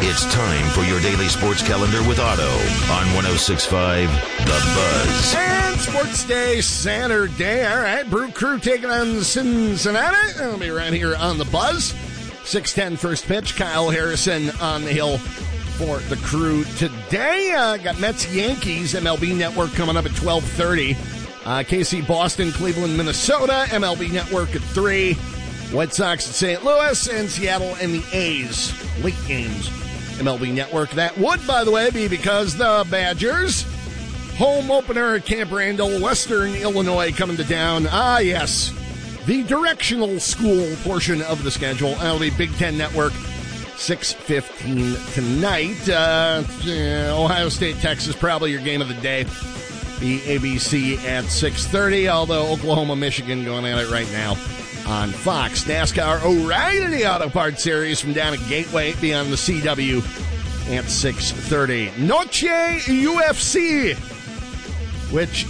It's time for your daily sports calendar with Otto on 106.5 The Buzz. And Sports Day Saturday. All right, Brew Crew taking on Cincinnati. I'll be right here on The Buzz. 6:10 first pitch. Kyle Harrison on the hill for the Crew today. Got Mets-Yankees, MLB Network coming up at 12:30. KC, Boston, Cleveland, Minnesota, MLB Network at 3. White Sox at St. Louis, and Seattle and the A's. Late games, MLB Network. That would, by the way, be because the Badgers home opener at Camp Randall, Western Illinois, coming to town. Ah, yes, the directional school portion of the schedule. That'll be Big Ten Network, 6:15 tonight. Ohio State, Texas, probably your game of the day. The ABC at 6:30, although Oklahoma, Michigan going at it right now on Fox. NASCAR O'Reilly Auto Parts Series from down at Gateway, be on the CW at 6:30. Noche UFC, which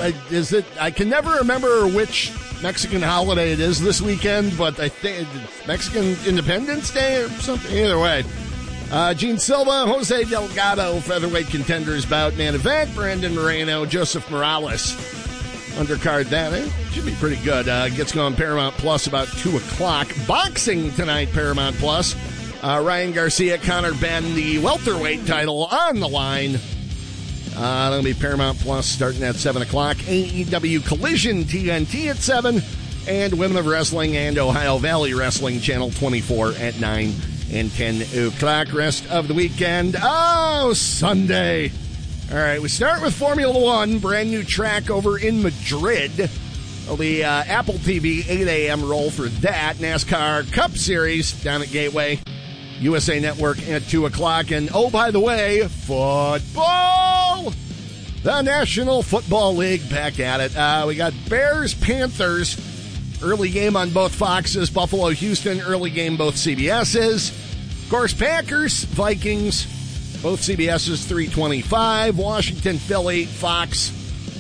I can never remember which Mexican holiday it is this weekend, but I think it's Mexican Independence Day or something. Either way. Gene Silva, Jose Delgado, featherweight contenders bout, main event. Brandon Moreno, Joseph Morales. Undercard that, should be pretty good. Gets going Paramount Plus about 2 o'clock. Boxing tonight, Paramount Plus. Ryan Garcia, Conor Benn, the welterweight title on the line. That'll be Paramount Plus starting at 7 o'clock. AEW Collision TNT at 7. And Women of Wrestling and Ohio Valley Wrestling Channel 24 at 9 and 10 o'clock. Rest of the weekend. Oh, Sunday. All right, we start with Formula One, brand new track over in Madrid. It'll be Apple TV, 8 a.m. roll for that. NASCAR Cup Series down at Gateway. USA Network at 2 o'clock. And, oh, by the way, football! The National Football League back at it. We got Bears-Panthers. Early game on both Foxes. Buffalo-Houston, early game both CBS's. Of course, Packers-Vikings. Both CBS's 3:25. Washington, Philly, Fox.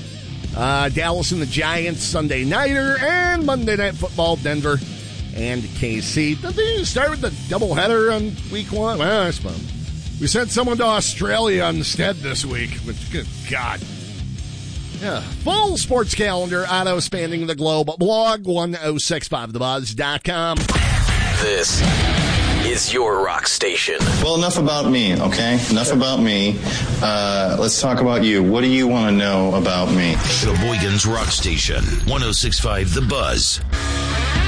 Dallas and the Giants, Sunday Nighter. And Monday Night Football, Denver and KC. Don't they start with the doubleheader on week 1? Well, I suppose. We sent someone to Australia instead this week. But good God. Yeah. Full sports calendar, Otto spanning the globe. Blog 1065thebuzz.com. This is your rock station. Well, enough about me, okay? Enough about me. Let's talk about you. What do you want to know about me? Sheboygan's Rock Station, 1065 The Buzz.